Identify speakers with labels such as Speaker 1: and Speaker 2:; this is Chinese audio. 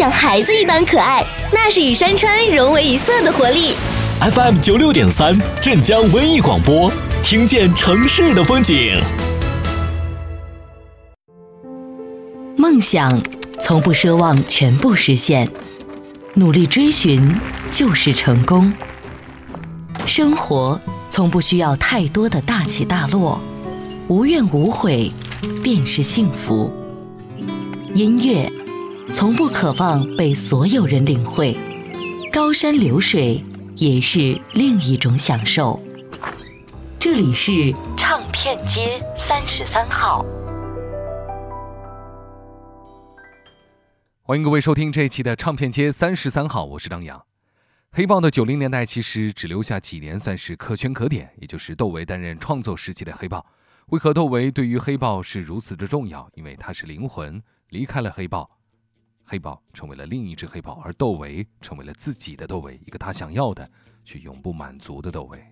Speaker 1: 像孩子一般可爱，那是与山川融为一色的活力。
Speaker 2: FM 96.3镇江文艺广播，听见城市的风景。
Speaker 3: 梦想从不奢望全部实现，努力追寻就是成功。生活从不需要太多的大起大落，无怨无悔便是幸福。音乐从不渴望被所有人领会，高山流水也是另一种享受。这里是唱片街33号。
Speaker 4: 欢迎各位收听这一期的唱片街33号，我是张扬。黑豹的90年代其实只留下几年算是可圈可点，也就是窦唯担任创作时期的黑豹。为何窦唯对于黑豹是如此的重要？因为他是灵魂，离开了黑豹，黑豹成为了另一只黑豹，而窦唯成为了自己的窦唯，一个他想要的却永不满足的窦唯。